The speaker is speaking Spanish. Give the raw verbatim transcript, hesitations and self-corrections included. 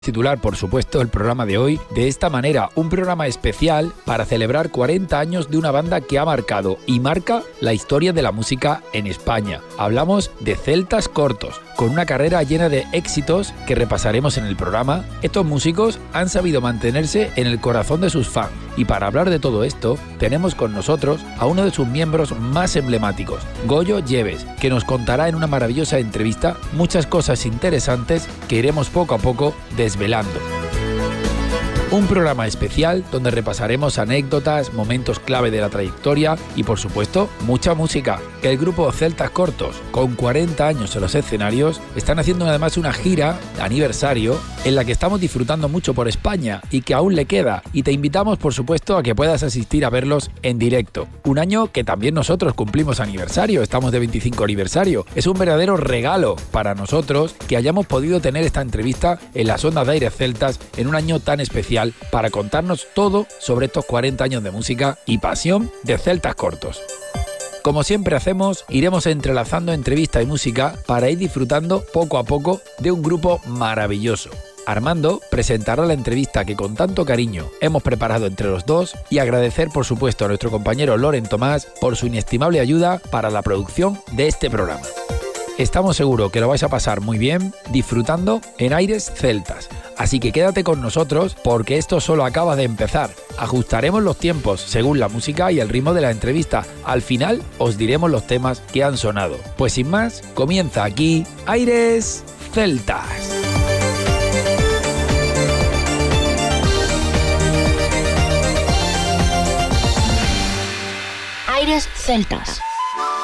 Titular, por supuesto, el programa de hoy de esta manera, un programa especial para celebrar cuarenta años de una banda que ha marcado y marca la historia de la música en España. Hablamos de Celtas Cortos, con una carrera llena de éxitos que repasaremos en el programa. Estos músicos han sabido mantenerse en el corazón de sus fans, y para hablar de todo esto tenemos con nosotros a uno de sus miembros más emblemáticos, Goyo Lleves, que nos contará en una maravillosa entrevista muchas cosas interesantes que iremos poco a poco desvelando. Un programa especial donde repasaremos anécdotas, momentos clave de la trayectoria y, por supuesto, mucha música. El grupo Celtas Cortos, con cuarenta años en los escenarios, están haciendo además una gira de aniversario en la que estamos disfrutando mucho por España y que aún le queda. Y te invitamos, por supuesto, a que puedas asistir a verlos en directo. Un año que también nosotros cumplimos aniversario, estamos de veinticinco aniversario. Es un verdadero regalo para nosotros que hayamos podido tener esta entrevista en las ondas de Aires Celtas en un año tan especial, para contarnos todo sobre estos cuarenta años de música y pasión de Celtas Cortos. Como siempre hacemos, iremos entrelazando entrevista y música para ir disfrutando poco a poco de un grupo maravilloso. Armando presentará la entrevista que con tanto cariño hemos preparado entre los dos, y agradecer por supuesto a nuestro compañero Loren Tomás por su inestimable ayuda para la producción de este programa. Estamos seguros que lo vais a pasar muy bien disfrutando en Aires Celtas. Así que quédate con nosotros porque esto solo acaba de empezar. Ajustaremos los tiempos según la música y el ritmo de la entrevista. Al final os diremos los temas que han sonado. Pues sin más, comienza aquí Aires Celtas. Aires Celtas.